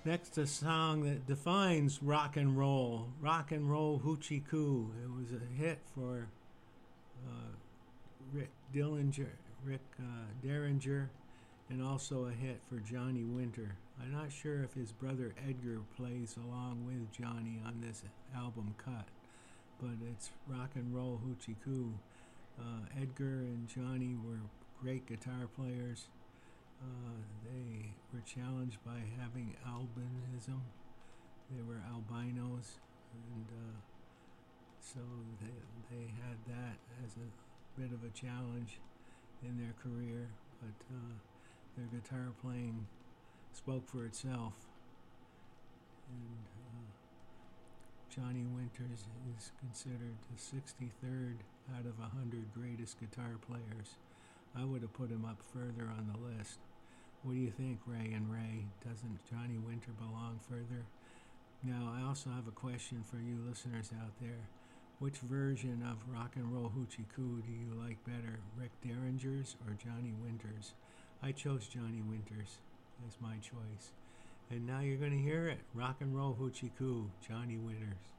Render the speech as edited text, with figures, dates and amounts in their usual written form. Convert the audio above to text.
Next, a song that defines rock and roll. Rock and Roll Hoochie Coo. It was a hit for Rick Derringer, and also a hit for Johnny Winter. I'm not sure if his brother Edgar plays along with Johnny on this album cut, but it's Rock and Roll Hoochie Coo. Edgar and Johnny were great guitar players. They were challenged by having albinism. They were albinos, and so they had that as a bit of a challenge in their career, but their guitar playing spoke for itself. And Johnny Winters is considered the 63rd out of 100 greatest guitar players. I would have put him up further on the list. What do you think, Ray and Ray? Doesn't Johnny Winter belong further? Now, I also have a question for you listeners out there. Which version of Rock and Roll Hoochie Coo do you like better, Rick Derringer's or Johnny Winter's? I chose Johnny Winter's as my choice. And now you're going to hear it. Rock and Roll Hoochie Coo, Johnny Winters.